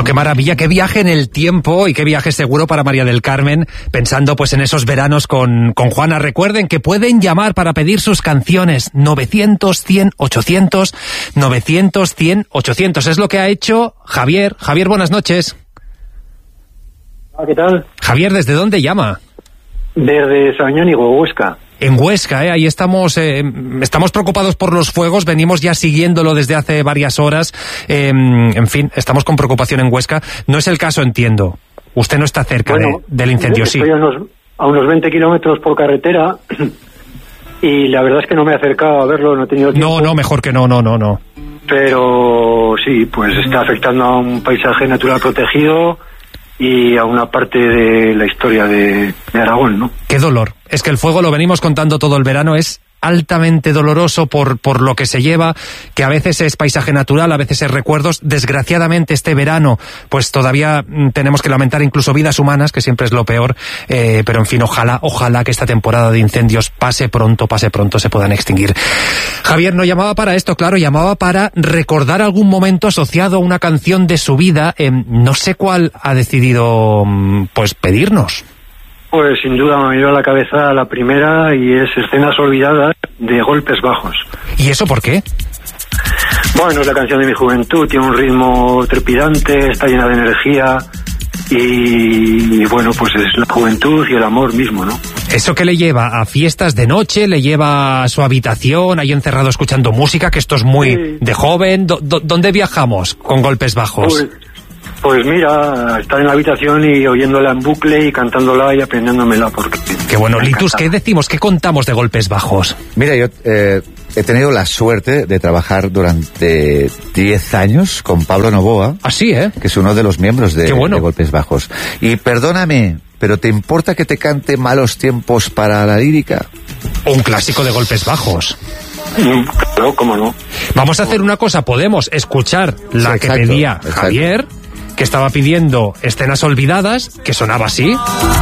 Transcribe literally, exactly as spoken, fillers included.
Pero qué maravilla, qué viaje en el tiempo y qué viaje seguro para María del Carmen, pensando pues en esos veranos con, con Juana. Recuerden que pueden llamar para pedir sus canciones novecientos, cien, ochocientos, novecientos, cien, ochocientos. Es lo que ha hecho Javier. Javier, buenas noches. ¿Qué tal? Javier, ¿desde dónde llama? Desde Sabiñánigo, Huesca. En Huesca, ¿eh? Ahí estamos, eh, estamos preocupados por los fuegos, venimos ya siguiéndolo desde hace varias horas, eh, en fin, estamos con preocupación en Huesca. No es el caso, entiendo. Usted no está cerca bueno, de, del incendio, sí. Estoy a unos, a unos veinte kilómetros por carretera y la verdad es que no me he acercado a verlo, no he tenido tiempo. No, no, mejor que no, no, no, no. Pero sí, pues está afectando a un paisaje natural protegido y a una parte de la historia de, de Aragón, ¿no? Qué dolor. Es que el fuego, lo venimos contando todo el verano, es altamente doloroso por, por lo que se lleva, que a veces es paisaje natural, a veces es recuerdos. Desgraciadamente este verano, pues todavía mm, tenemos que lamentar incluso vidas humanas, que siempre es lo peor, eh, pero en fin, ojalá, ojalá que esta temporada de incendios pase pronto, pase pronto, se puedan extinguir. Javier no llamaba para esto, claro, llamaba para recordar algún momento asociado a una canción de su vida. Eh, no sé cuál ha decidido, pues, pedirnos. Pues sin duda me vino a la cabeza la primera y es Escenas olvidadas de Golpes Bajos. ¿Y eso por qué? Bueno, es la canción de mi juventud, tiene un ritmo trepidante, está llena de energía y, y bueno, pues es la juventud y el amor mismo, ¿no? ¿Eso que le lleva a fiestas de noche, le lleva a su habitación, ahí encerrado escuchando música, que esto es muy sí. de joven? ¿D- ¿Dónde viajamos con Golpes Bajos? Pues, Pues mira, estar en la habitación y oyéndola en bucle y cantándola y aprendiéndomela porque... Qué bueno. Litus, ¿qué decimos? ¿Qué contamos de Golpes Bajos? Mira, yo eh, he tenido la suerte de trabajar durante diez años con Pablo Novoa. Ah, sí, ¿eh? Que es uno de los miembros de, bueno. de Golpes Bajos. Y perdóname, pero ¿te importa que te cante Malos Tiempos para la lírica? Un clásico de Golpes Bajos. Claro, cómo no. Vamos a hacer una cosa, podemos escuchar la sí, que exacto, pedía exacto. Javier, que estaba pidiendo Escenas olvidadas, que sonaba así.